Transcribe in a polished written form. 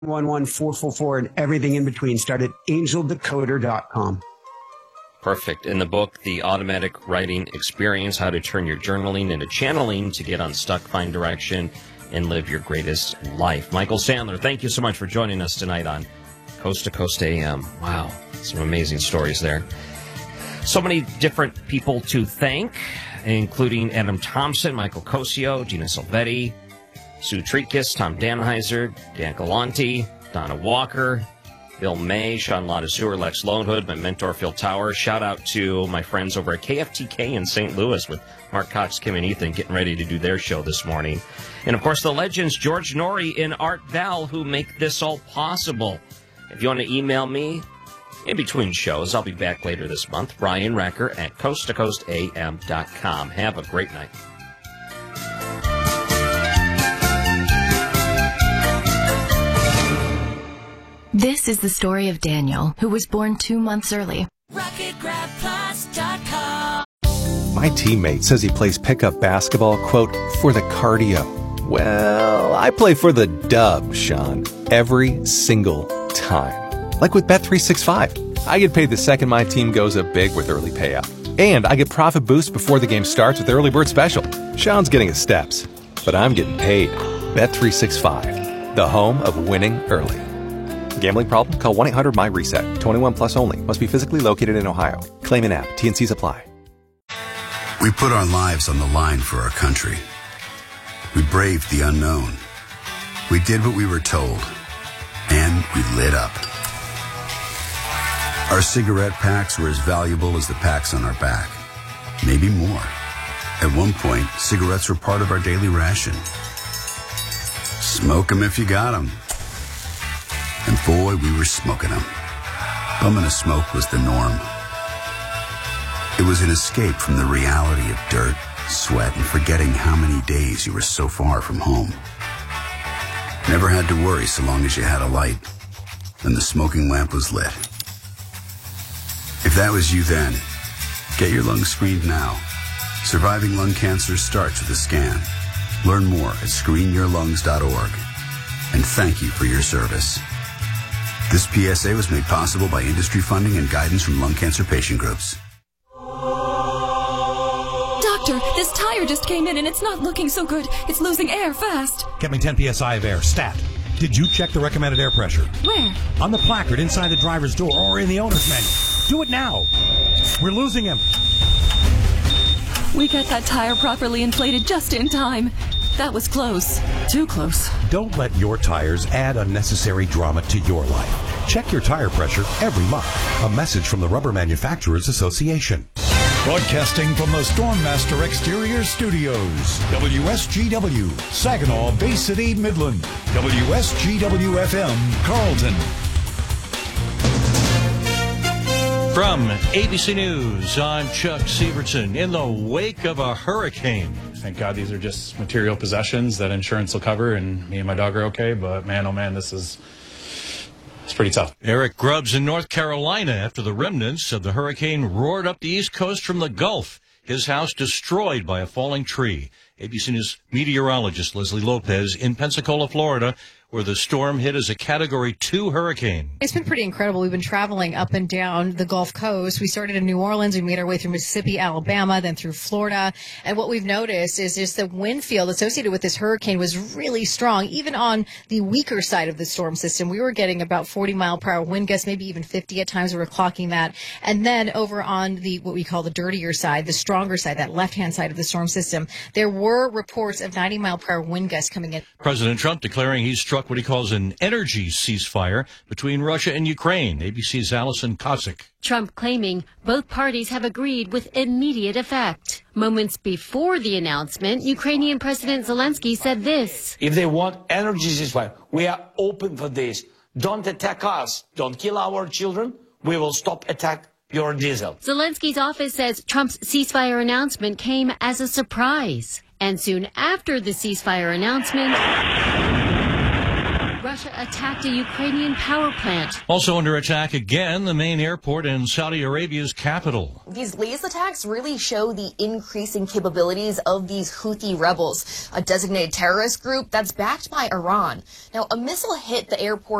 11444 and everything in between. Start at angeldecoder.com. Perfect. In the book, The Automatic Writing Experience, how to turn your journaling into channeling to get unstuck, find direction, and live your greatest life. Michael Sandler, thank you so much for joining us tonight on Coast to Coast AM. Wow, some amazing stories there. So many different people to thank, including Adam Thompson, Michael Cosio, Gina Silvetti, Sue Treekis, Tom Danheiser, Dan Galanti, Donna Walker, Bill May, Sean Ladaseur, Lex Lonehood, my mentor, Phil Tower. Shout out to my friends over at KFTK in St. Louis with Mark Cox, Kim, and Ethan getting ready to do their show this morning. And, of course, the legends, George Norrie and Art Val, who make this all possible. If you want to email me in between shows, I'll be back later this month. Brian Recker at coasttocoastam.com. Have a great night. This is the story of Daniel, who was born 2 months early. RocketGrabPlus.com. My teammate says he plays pickup basketball, quote, for the cardio. Well, I play for the dub, Sean, every single time. Like with Bet365. I get paid the second my team goes up big with early payout. And I get profit boost before the game starts with Early Bird Special. Sean's getting his steps, but I'm getting paid. Bet365, the home of winning early. Gambling problem? Call 1-800-MY-RESET. 21 plus only. Must be physically located in Ohio. Claim an app. T&Cs apply. We put our lives on the line for our country. We braved the unknown. We did what we were told. And we lit up. Our cigarette packs were as valuable as the packs on our back. Maybe more. At one point, cigarettes were part of our daily ration. Smoke 'em if you got 'em. And boy, we were smoking them. Bumming a smoke was the norm. It was an escape from the reality of dirt, sweat, and forgetting how many days you were so far from home. Never had to worry so long as you had a light, and the smoking lamp was lit. If that was you then, get your lungs screened now. Surviving lung cancer starts with a scan. Learn more at screenyourlungs.org. And thank you for your service. This PSA was made possible by industry funding and guidance from lung cancer patient groups. Doctor, this tire just came in and it's not looking so good. It's losing air fast. Get me 10 psi of air, stat. Did you check the recommended air pressure? Where? On the placard inside the driver's door or in the owner's menu. Do it now. We're losing him. We got that tire properly inflated just in time. That was close. Too close. Don't let your tires add unnecessary drama to your life. Check your tire pressure every month. A message from the Rubber Manufacturers Association. Broadcasting from the Stormmaster Exterior Studios. WSGW, Saginaw, Bay City, Midland. WSGW-FM, Carlton. From ABC News, I'm Chuck Sievertson. In the wake of a hurricane. Thank God these are just material possessions that insurance will cover, and me and my dog are okay. But man, oh man, it's pretty tough. Eric Grubbs in North Carolina after the remnants of the hurricane roared up the East Coast from the Gulf. His house destroyed by a falling tree. ABC News meteorologist Leslie Lopez in Pensacola, Florida, where the storm hit as a Category 2 hurricane. It's been pretty incredible. We've been traveling up and down the Gulf Coast. We started in New Orleans. We made our way through Mississippi, Alabama, then through Florida. And what we've noticed is just the wind field associated with this hurricane was really strong. Even on the weaker side of the storm system, we were getting about 40-mile-per-hour wind gusts, maybe even 50 at times. We were clocking that. And then over on the what we call the dirtier side, the stronger side, that left-hand side of the storm system, there were reports of 90-mile-per-hour wind gusts coming in. President Trump declaring he's struck what he calls an energy ceasefire between Russia and Ukraine. ABC's Allison Kosick. Trump claiming both parties have agreed with immediate effect. Moments before the announcement, Ukrainian President Zelensky said this. If they want energy ceasefire, we are open for this. Don't attack us. Don't kill our children. We will stop attack your diesel. Zelensky's office says Trump's ceasefire announcement came as a surprise. And soon after the ceasefire announcement, Russia attacked a Ukrainian power plant. Also under attack again, the main airport in Saudi Arabia's capital. These latest attacks really show the increasing capabilities of these Houthi rebels, a designated terrorist group that's backed by Iran. Now, a missile hit the airport